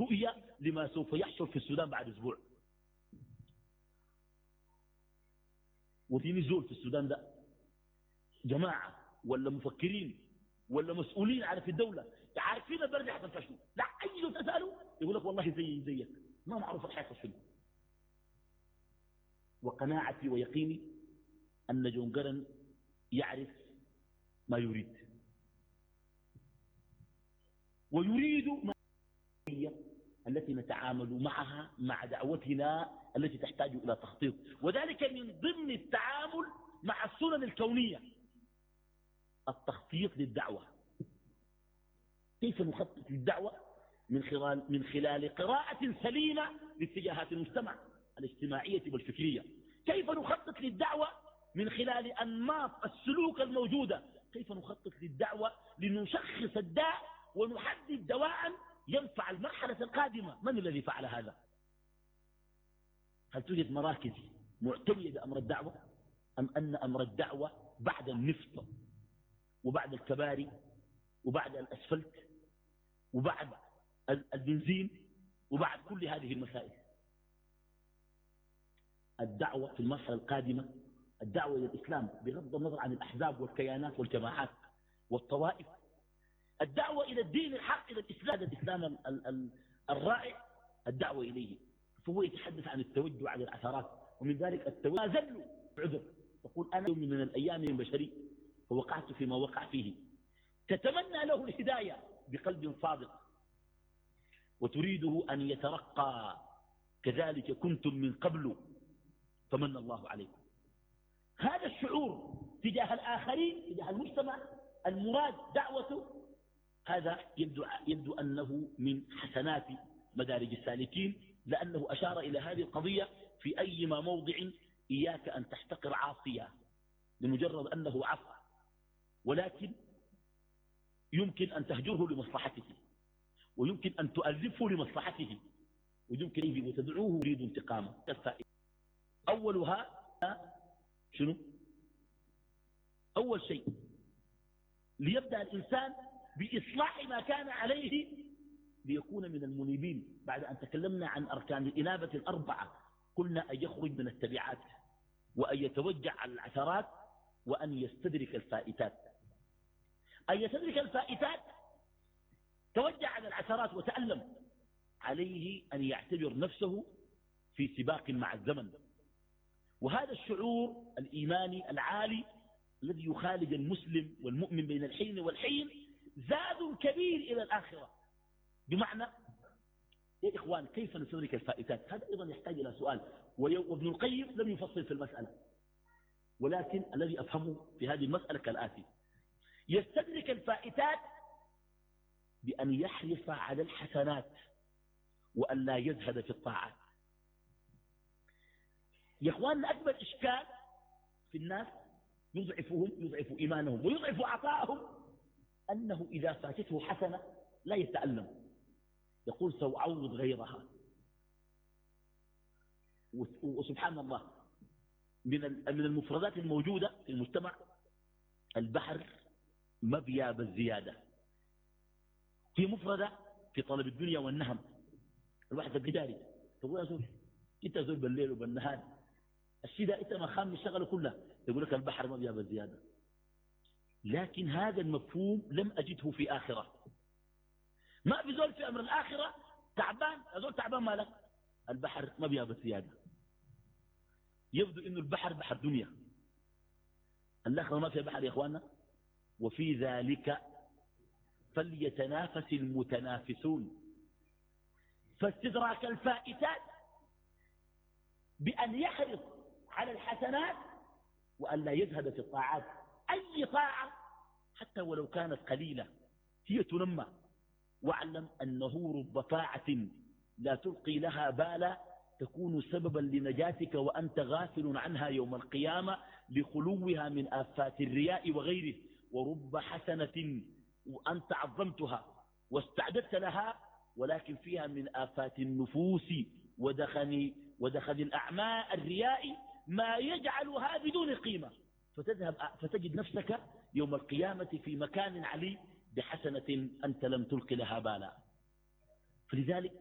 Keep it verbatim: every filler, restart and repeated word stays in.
رؤية لما سوف يحصل في السودان بعد أسبوع. وفي نزول في السودان ده جماعة ولا مفكرين ولا مسؤولين على في الدولة عارفين البلد حصل شنو، لا أي تسأله يقول لك والله زي زيك، ما معروف الحياة شنو. وقناعتي ويقيني أن جون جرن يعرف ما يريد ويريد ما هي التي نتعامل معها مع دعوتنا التي تحتاج إلى تخطيط، وذلك من ضمن التعامل مع السنن الكونية التخطيط للدعوة. كيف نخطط للدعوة؟ من خلال, من خلال قراءة سليمة لاتجاهات المجتمع الاجتماعية والفكرية. كيف نخطط للدعوة؟ من خلال أنماط السلوك الموجودة. كيف نخطط للدعوة؟ لنشخص الداء ونحدد دواء ينفع المرحلة القادمة. من الذي فعل هذا؟ هل توجد مراكز معتنية بأمر الدعوة، أم أن أمر الدعوة بعد النفط وبعد الكباري وبعد الأسفلت وبعد البنزين وبعد كل هذه المسائل؟ الدعوة في المرحلة القادمة الدعوة إلى الإسلام بغض النظر عن الأحزاب والكيانات والجماعات والطوائف، الدعوة إلى الدين الحق، إلى الإسلام، الإسلام الرائع، الدعوة إليه. فهو يتحدث عن التوجه على الأثرات، ومن ذلك التوجه ما زلوا عذر. يقول أنا يوم من الأيام من بشري فوقعت فيما وقع فيه، تتمنى له الهداية بقلب صادق وتريده أن يترقى، كذلك كنتم من قبل فمن الله عليكم. هذا الشعور تجاه الآخرين تجاه المجتمع المراد دعوته، هذا يبدو, يبدو أنه من حسنات مدارج السالكين، لأنه أشار إلى هذه القضية في أيما موضع: إياك أن تحتقر عاصيا لمجرد أنه عصى، ولكن يمكن أن تهجره لمصلحته، ويمكن أن تؤلفه لمصلحته، ويمكن أن وتدعوه يريد انتقامه. أولها شنو؟ أول شيء ليبدأ الإنسان بإصلاح ما كان عليه ليكون من المنيبين. بعد أن تكلمنا عن أركان الإنابة الأربعة قلنا أن يخرج من التبعات وأن يتوجع على العثرات وأن يستدرك الفائتات. أن يستدرك الفائتات توجع على العثرات وتألم، عليه أن يعتبر نفسه في سباق مع الزمن. وهذا الشعور الإيماني العالي الذي يخالج المسلم والمؤمن بين الحين والحين زاد كبير إلى الآخرة. بمعنى يا إخوان كيف نستدرك الفائتات؟ هذا أيضا يحتاج إلى سؤال، وابن القيم لم يفصل في المسألة، ولكن الذي أفهمه في هذه المسألة كالآتي: يستدرك الفائتات بأن يحرص على الحسنات وأن لا يزهد في الطاعات. يا إخواننا أكبر إشكال في الناس يضعفهم يضعف إيمانهم ويضعف عطاءهم أنه إذا فاتته حسنة لا يتألم، يقول سأعوض غيرها. وسبحان الله من المفردات الموجودة في المجتمع البحر مبيا بالزيادة. في مفردة في طلب الدنيا والنهم، الواحد القداري تقول يا زول انت زول بالليل وبالنهار الشيء ده انت ما خام الشغله كلها، يقول لك البحر مبيا بالزيادة. لكن هذا المفهوم لم أجده في آخرة. ما في زول في أمر الآخرة تعبان، زول تعبان مالك البحر مبيا بالزيادة. يبدو إنه البحر بحر دنيا، الآخرة ما فيها بحر يا إخواننا. وفي ذلك فليتنافس المتنافسون. فاستدراك الفائتات بأن يحرص على الحسنات وأن لا يزهد في الطاعات. أي طاعة حتى ولو كانت قليلة هي تنمى، واعلم أنه رب طاعة لا تلقي لها بالا تكون سببا لنجاتك وأنت غافل عنها يوم القيامة لخلوها من آفات الرياء وغيره. ورب حسنة وأنت عظمتها واستعددت لها ولكن فيها من آفات النفوس ودخن, ودخن الأعماء الرياء ما يجعلها بدون قيمة، فتذهب فتجد نفسك يوم القيامة في مكان علي بحسنة أنت لم تلق لها بالا. فلذلك